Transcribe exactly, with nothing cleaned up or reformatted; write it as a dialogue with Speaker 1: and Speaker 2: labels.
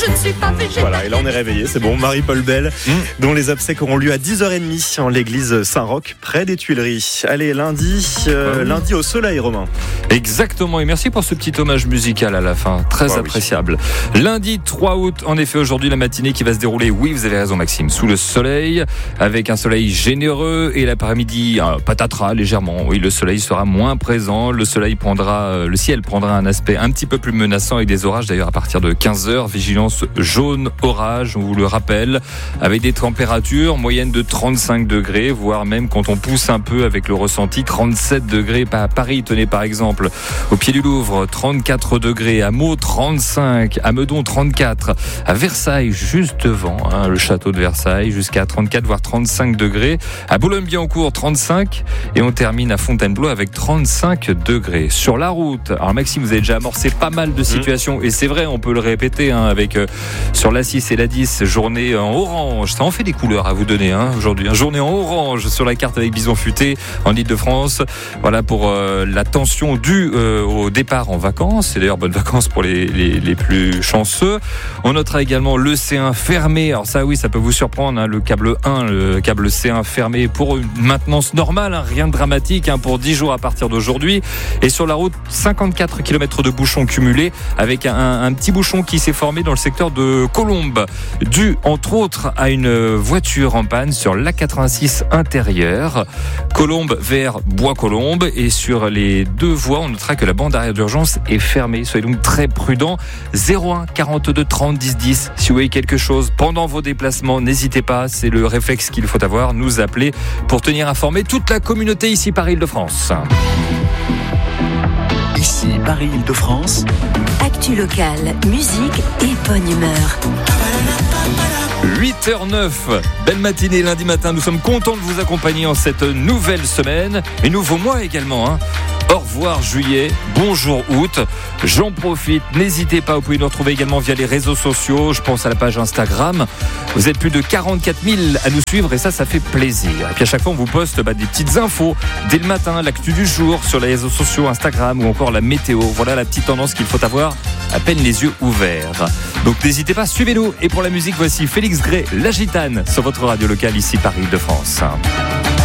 Speaker 1: je ne suis pas végétarien.
Speaker 2: Voilà, et là on est réveillé, c'est bon. Marie-Paul Bell, mmh. dont les obsèques auront lieu à dix heures trente en l'église Saint-Roch, près des Tuileries. Allez, lundi, euh, mmh. lundi au soleil, Romain.
Speaker 3: Exactement, et merci pour ce petit hommage musical à la fin, très oh, appréciable. Oui. Lundi trois août, en effet, aujourd'hui, la matinée qui va se dérouler, oui, vous avez raison Maxime, sous le soleil, avec un soleil généreux, et l'après-midi, euh, patatras légèrement. Oui, le soleil sera moins présent, le soleil prendra, euh, le ciel prendra un aspect un petit peu plus menaçant avec des orages d'ailleurs à partir de quinze heures, vigilance jaune orage, on vous le rappelle, avec des températures moyennes de trente-cinq degrés, voire même quand on pousse un peu avec le ressenti, trente-sept degrés à Paris, tenez par exemple, au pied du Louvre, trente-quatre degrés, à Meaux, trente-cinq, à Meudon, trente-quatre, à Versailles, juste devant, hein, le château de Versailles, jusqu'à trente-quatre, voire trente-cinq degrés, à Boulogne-Billancourt, trente-cinq, et on termine à Fontainebleau avec trente-cinq degrés. Sur la route, alors Maxime, vous avez déjà amorcé pas mal de situations, mmh. et c'est vrai, on peut le répéter, hein, avec euh, sur l'A six et l'A dix, journée en orange, ça en fait des couleurs à vous donner, hein, aujourd'hui, hein, journée en orange sur la carte avec Bison Futé en Île-de-France, voilà pour euh, la tension due euh, au départ en vacances, et d'ailleurs bonnes vacances pour les, les, les plus chanceux. On notera également le C un fermé, alors ça oui, ça peut vous surprendre, hein, le câble un, le câble C un fermé pour une maintenance normale, hein, rien de dramatique, hein, pour dix jours à partir d'aujourd'hui, et sur la route, cinquante-quatre kilomètres de bouchons cumulés, avec un, un petit bouchon qui s'est formé dans le secteur de Colombes, dû entre autres à une voiture en panne sur l'A quatre-vingt-six intérieur, Colombes vers Bois-Colombes, et sur les deux voies, on notera que la bande arrière d'urgence est fermée. Soyez donc très prudents. zéro un quarante-deux trente dix dix. Si vous voyez quelque chose pendant vos déplacements, n'hésitez pas. C'est le réflexe qu'il faut avoir. Nous appeler pour tenir informé toute la communauté ici par Île-de-France.
Speaker 4: Ici Paris-Île-de-France.
Speaker 5: Actu locale, musique et bonne humeur.
Speaker 3: huit heures neuf, belle matinée lundi matin, nous sommes contents de vous accompagner en cette nouvelle semaine, et nouveau mois également, hein. Au revoir juillet, bonjour août, j'en profite, n'hésitez pas, vous pouvez nous retrouver également via les réseaux sociaux, je pense à la page Instagram, vous êtes plus de quarante-quatre mille à nous suivre et ça, ça fait plaisir. Et puis à chaque fois on vous poste bah, des petites infos dès le matin, l'actu du jour sur les réseaux sociaux, Instagram ou encore la météo, voilà la petite tendance qu'il faut avoir à peine les yeux ouverts. Donc n'hésitez pas, suivez-nous, et pour la musique voici Félix Gray, La Gitane, sur votre radio locale ici Paris-Île-de-France.